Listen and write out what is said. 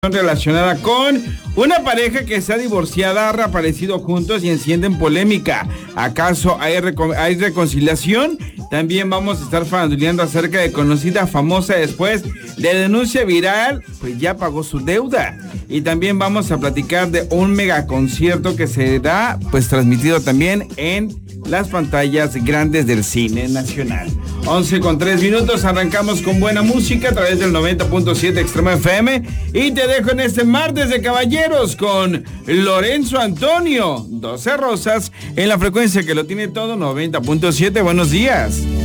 relacionada con una pareja que está divorciada, ha reaparecido juntos y encienden polémica. ¿Acaso hay reconciliación? También vamos a estar faranduleando acerca de conocida famosa después de denuncia viral, pues ya pagó su deuda. Y también vamos a platicar de un mega concierto que será pues transmitido también en las pantallas grandes del cine nacional. 11:03, arrancamos con buena música a través del 90.7 Extrema FM y te dejo en este martes de caballeros con Lorenzo Antonio, 12 Rosas, en la frecuencia que lo tiene todo, 90.7. Buenos días.